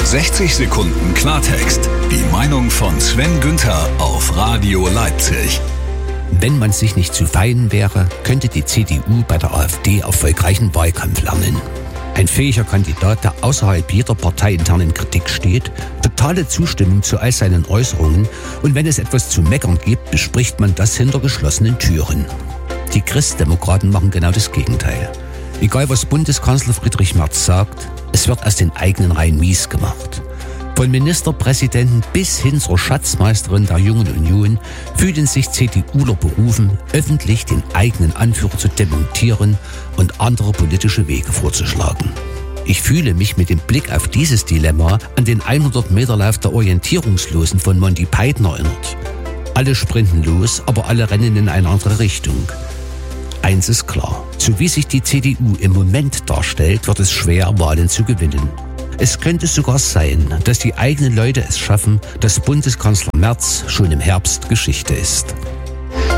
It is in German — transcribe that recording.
60 Sekunden Klartext. Die Meinung von Sven Günther auf Radio Leipzig. Wenn man sich nicht zu fein wäre, könnte die CDU bei der AfD erfolgreichen Wahlkampf lernen. Ein fähiger Kandidat, der außerhalb jeder parteiinternen Kritik steht, totale Zustimmung zu all seinen Äußerungen und wenn es etwas zu meckern gibt, bespricht man das hinter geschlossenen Türen. Die Christdemokraten machen genau das Gegenteil. Egal was Bundeskanzler Friedrich Merz sagt, es wird aus den eigenen Reihen mies gemacht. Von Ministerpräsidenten bis hin zur Schatzmeisterin der Jungen Union fühlen sich CDUler berufen, öffentlich den eigenen Anführer zu demontieren und andere politische Wege vorzuschlagen. Ich fühle mich mit dem Blick auf dieses Dilemma an den 100-Meter-Lauf der Orientierungslosen von Monty Python erinnert. Alle sprinten los, aber alle rennen in eine andere Richtung. Eins ist klar, so wie sich die CDU im Moment darstellt, wird es schwer, Wahlen zu gewinnen. Es könnte sogar sein, dass die eigenen Leute es schaffen, dass Bundeskanzler Merz schon im Herbst Geschichte ist.